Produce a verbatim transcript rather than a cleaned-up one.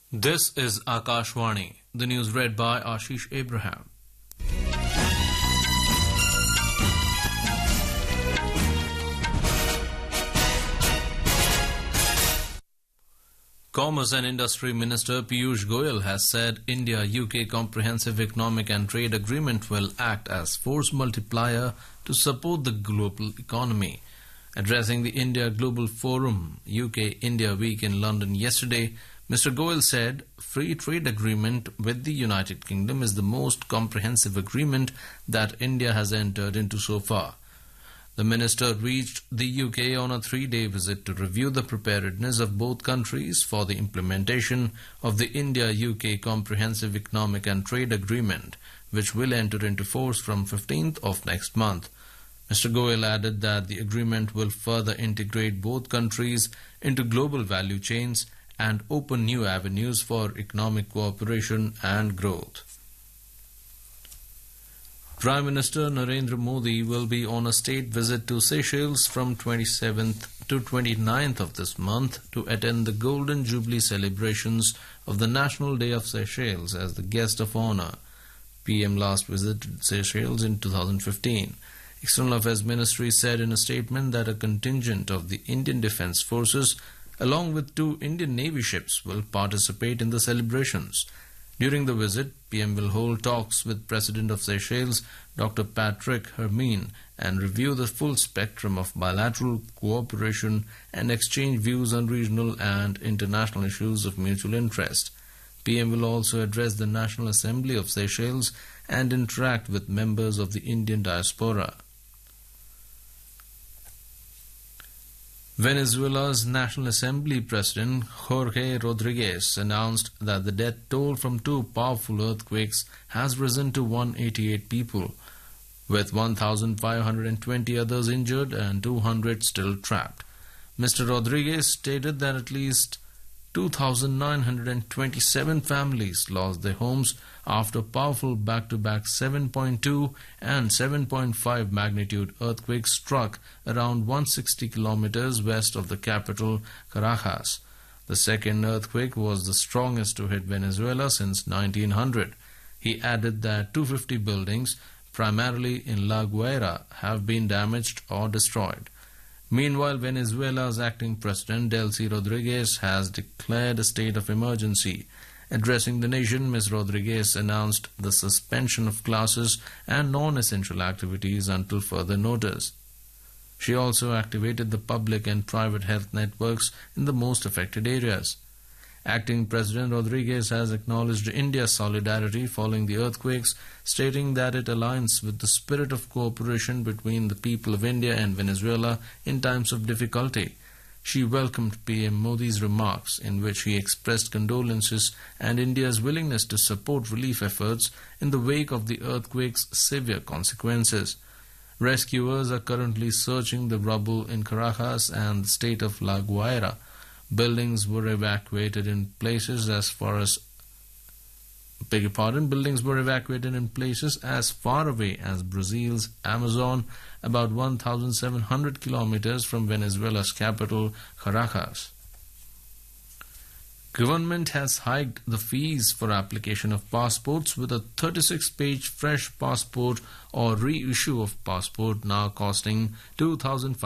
This is Akashvani. The news read by Ashish Abraham. Commerce and Industry Minister Piyush Goyal has said India-U K Comprehensive Economic and Trade Agreement will act as force multiplier to support the global economy. Addressing the India Global Forum U K-India Week in London yesterday, Mister Goyal said free trade agreement with the United Kingdom is the most comprehensive agreement that India has entered into so far. The minister reached the U K on a three-day visit to review the preparedness of both countries for the implementation of the India-U K Comprehensive Economic and Trade Agreement, which will enter into force from fifteenth of next month. Mister Goyal added that the agreement will further integrate both countries into global value chains and open new avenues for economic cooperation and growth. Prime Minister Narendra Modi will be on a state visit to Seychelles from twenty-seventh to twenty-ninth of this month to attend the Golden Jubilee celebrations of the National Day of Seychelles as the guest of honor. P M last visited Seychelles in two thousand fifteen. External Affairs Ministry said in a statement that a contingent of the Indian Defence Forces along with two Indian Navy ships will participate in the celebrations. During the visit, P M will hold talks with President of Seychelles, Doctor Patrick Hermine, and review the full spectrum of bilateral cooperation and exchange views on regional and international issues of mutual interest. P M will also address the National Assembly of Seychelles and interact with members of the Indian diaspora. Venezuela's National Assembly President Jorge Rodriguez announced that the death toll from two powerful earthquakes has risen to one hundred eighty-eight people, with one thousand five hundred twenty others injured and two hundred still trapped. Mister Rodriguez stated that at least two thousand nine hundred twenty-seven families lost their homes after powerful back-to-back seven point two and seven point five magnitude earthquakes struck around one hundred sixty kilometers west of the capital, Caracas. The second earthquake was the strongest to hit Venezuela since nineteen hundred. He added that two hundred fifty buildings, primarily in La Guaira, have been damaged or destroyed. Meanwhile, Venezuela's acting president, Delcy Rodriguez, has declared a state of emergency. Addressing the nation, Miz Rodriguez announced the suspension of classes and non-essential activities until further notice. She also activated the public and private health networks in the most affected areas. Acting President Rodriguez has acknowledged India's solidarity following the earthquakes, stating that it aligns with the spirit of cooperation between the people of India and Venezuela in times of difficulty. She welcomed P M Modi's remarks, in which he expressed condolences and India's willingness to support relief efforts in the wake of the earthquake's severe consequences. Rescuers are currently searching the rubble in Caracas and the state of La Guaira. Buildings were evacuated in places as far as beg your pardon, buildings were evacuated in places as far away as Brazil's Amazon, about one thousand seven hundred kilometers from Venezuela's capital, Caracas. Government has hiked the fees for application of passports, with a thirty-six page fresh passport or reissue of passport now costing two thousand five hundred